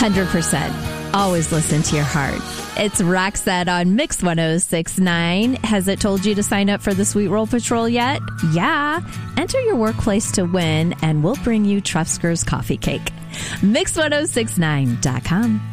100%. Always listen to your heart. It's Roxette on Mix 106.9. Has it told you to sign up for the Sweet Roll Patrol yet? Yeah. Enter your workplace to win, and we'll bring you Trufsker's coffee cake. Mix1069.com.